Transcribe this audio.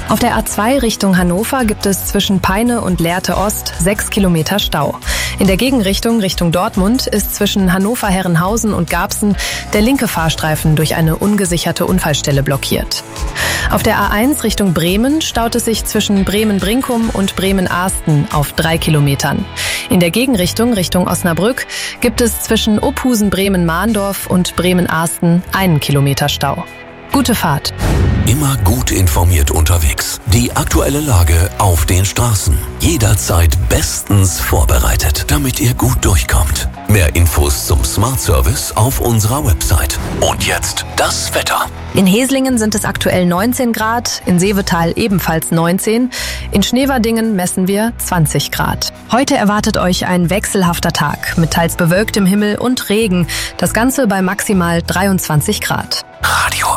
Auf der A2 Richtung Hannover gibt es zwischen Peine und Lehrte Ost 6 Kilometer Stau. In der Gegenrichtung Richtung Dortmund ist zwischen Hannover-Herrenhausen und Garbsen der linke Fahrstreifen durch eine ungesicherte Unfallstelle blockiert. Auf der A1 Richtung Bremen staut es sich zwischen Bremen-Brinkum und Bremen-Ahsten auf 3 Kilometern. In der Gegenrichtung Richtung Osnabrück gibt es zwischen Ophusen-Bremen-Mahndorf und Bremen-Ahsten 1 Kilometer Stau. Gute Fahrt. Immer gut informiert unterwegs. Die aktuelle Lage auf den Straßen. Jederzeit bestens vorbereitet, damit ihr gut durchkommt. Mehr Infos zum Smart Service auf unserer Website. Und jetzt das Wetter. In Heslingen sind es aktuell 19 Grad, in Seevetal ebenfalls 19. In Schneverdingen messen wir 20 Grad. Heute erwartet euch ein wechselhafter Tag mit teils bewölktem Himmel und Regen. Das Ganze bei maximal 23 Grad. Radio